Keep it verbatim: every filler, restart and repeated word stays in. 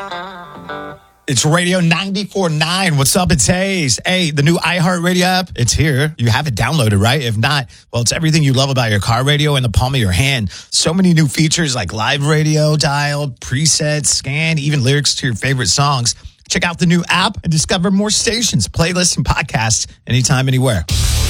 It's Radio ninety-four point nine. What's up? It's Hayes. Hey, the new iHeartRadio app, it's here. You have it downloaded, right? If not, well, it's everything you love about your car radio in the palm of your hand. So many new features like live radio, dial, presets, scan, even lyrics to your favorite songs. Check out the new app and discover more stations, playlists, and podcasts anytime, anywhere.